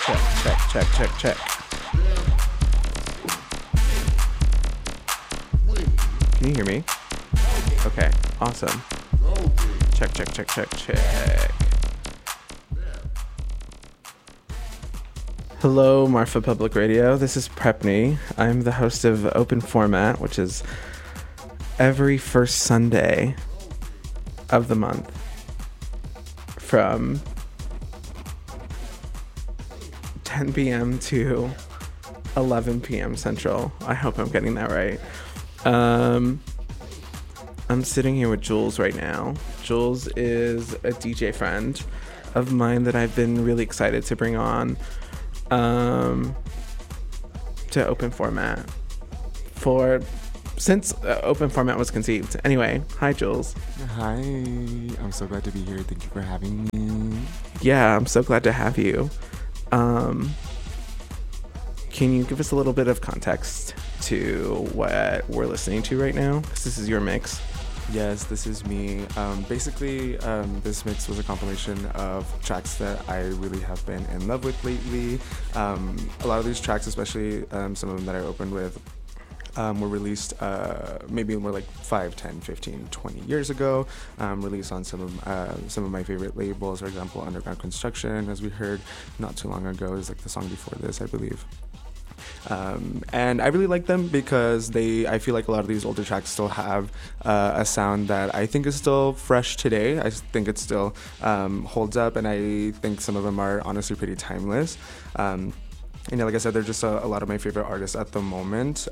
Check. Can you hear me? Okay, awesome. Check. Hello, Marfa Public Radio. This is Prepney. I'm the host of Open Format, which is every first Sunday of the month from 10 p.m. to 11 p.m. Central. I hope I'm getting that right. I'm sitting here with Jules right now. Jules is a DJ friend of mine that I've been really excited to bring on to Open Format since Open Format was conceived. Anyway, hi Jules. Hi, I'm so glad to be here. Thank you for having me. Yeah, I'm so glad to have you. Can you give us a little bit of context to what we're listening to right now? Because this is your mix. Yes, this is me. Basically, this mix was a compilation of tracks that I really have been in love with lately. A lot of these tracks, especially some of them that I opened with, were released maybe more like 5, 10, 15, 20 years ago. Released on some of my favorite labels, for example, Underground Construction, as we heard not too long ago, is like the song before this, I believe. And I really like them because I feel like a lot of these older tracks still have a sound that I think is still fresh today. I think it still holds up, and I think some of them are honestly pretty timeless. Like I said, they're just a lot of my favorite artists at the moment.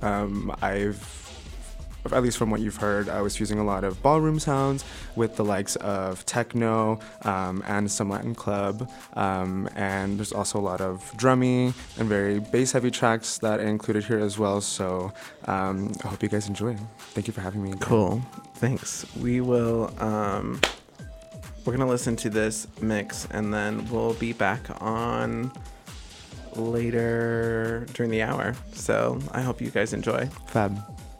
At least from what you've heard, I was fusing a lot of ballroom sounds with the likes of techno and some Latin club. And there's also a lot of drummy and very bass-heavy tracks that I included here as well. So I hope you guys enjoy. Thank you for having me. Cool. Thanks. We will... we're going to listen to this mix, and then we'll be back on later during the hour. So I hope you guys enjoy. Fab.